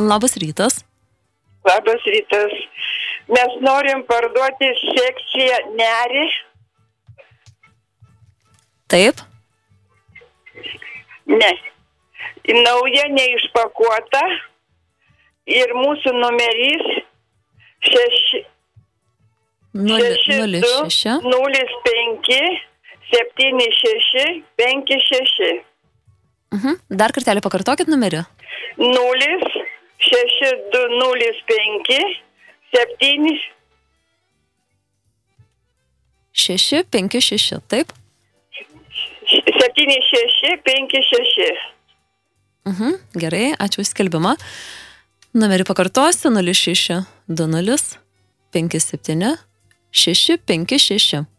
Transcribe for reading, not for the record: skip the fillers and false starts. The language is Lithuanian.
Labas rytas. Labas rytas. Mes norim parduoti sekciją Nerį. Taip. Ne. Nauja neišpakuota. Ir mūsų numerys 6 06 05 76 56. Dar kartelį pakartokit numerį. 0605 7 656, taip? 7656. Gerai, ačiū už skelbimą. Numerį pakartosiu 0620 57 656.